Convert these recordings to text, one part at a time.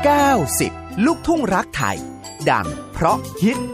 90 ลูกทุ่งรักไทยดังเพราะฮิต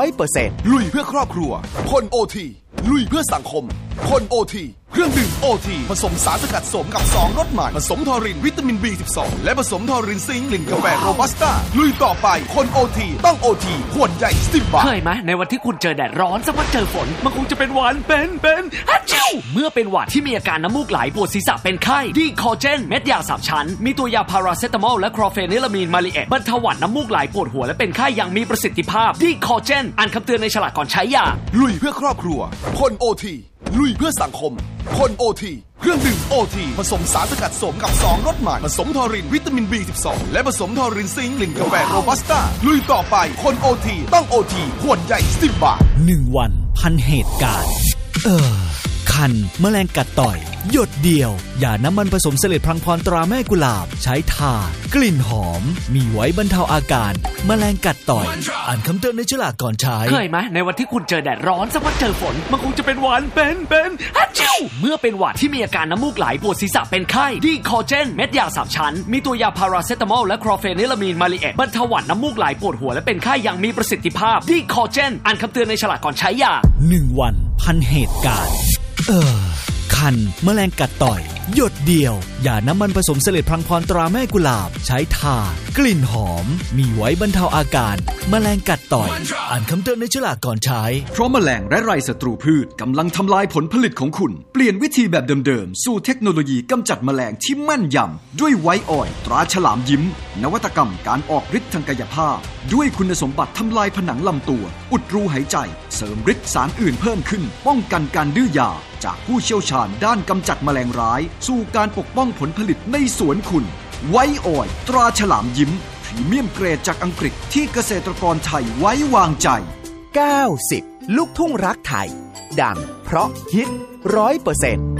100% ลุยเพื่อครอบครัวคนโอทีลุยเพื่อสังคมคนโอทีเครื่องดื่มโอทีผสมสารสกัดสมกับ2รสใหม่ผสมทอรินวิตามิน B12 และผสมทอรินซิงค์กลิ่นกาแฟโรบัสต้าลุยต่อไปคนโอทีต้องโอทีขวดใหญ่10 บาทเคยไหมในวันที่คุณเจอแดดร้อนสักวันเจอฝนมันคงจะเป็นหวัดเป็นฮัจจิวเมื่อเป็นหวัดที่มีอาการน้ำมูกไหลปวดศีรษะเป็นไข้ดีคอเจนเม็ดยา3ชั้นมีตัวยาพาราเซตามอลและคลอเฟนิลามีนมาลิเอตบรรเทาหวัดน้ำมูกไหลปวดหัวและเป็นไข้อย่างมีประสิทธิภาพดีคอเจนอ่านคำเตือนในฉลากก่อนใช้ยาลุยเพื่อครอบครัวคนโอทีลุยเพื่อสังคมคนโอทีเครื่องดื่มโอทีผสมสารสกัดสมกับ2รสใหม่ผสมทอรินวิตามิน B12 และผสมทอรินซิงค์กลิ่นกาแฟโรบัสต้าลุยต่อไปคนโอทีต้องโอทีขวดใหญ่10 บาท 1 วันพันเหตุการณ์คันแมลงกัดต่อยหยดเดียวยาน้ำมันผสมเสลดพลังพรตราแม่กุหลาบใช้ทากลิ่นหอมมีไว้บรรเทาอาการแมลงกัดต่อยอ่านคำเตือนในฉลากก่อนใช้เคยไหมในวันที่คุณเจอแดดร้อนสักวันเจอฝนมันคงจะเป็นหวัดเป็นฮัจจิวเมื่อเป็นหวัดที่มีอาการน้ำมูกไหลปวดศีรษะเป็นไข้ดีคอเจนเม็ดยา3ชั้นมีตัวยาพาราเซตามอลและคลอเฟนิลามีนมาลิเอตบรรเทาหวัดน้ำมูกไหลปวดหัวและเป็นไข้อย่างมีประสิทธิภาพดีคอเจนอ่านคำเตือนในฉลากก่อนใช้ยา 1 วันพันเหตุการณ์คันแมลงกัดต่อยหยดเดียวยาน้ำมันผสมเสลดพลังพรตราแม่กุหลาบใช้ทากลิ่นหอมมีไว้บรรเทาอาการแมลงกัดต่อยอ่านคำเตือนในฉลากก่อนใช้เพราะแมลงและไรศัตรูพืชกำลังทำลายผลผลิตของคุณเปลี่ยนวิธีแบบเดิมๆสู่เทคโนโลยีกำจัดแมลงที่แม่นยำด้วยไวท์ออยล์ตราฉลามยิ้มนวัตกรรมการออกฤทธิ์ทางกายภาพด้วยคุณสมบัติทำลายผนังลำตัวอุดรูหายใจเสริมฤทธิ์สารอื่นเพิ่มขึ้นป้องกันการดื้อยาจากผู้เชี่ยวชาญด้านกำจัดแมลงร้ายสู่การปกป้องผลผลิตในสวนคุณไวท์ออยล์ตราฉลามยิ้มพรีเมียมเกรดจากอังกฤษที่เกษตรกรไทยไว้วางใจ 90ลูกทุ่งรักไทยดังเพราะฮิต 100%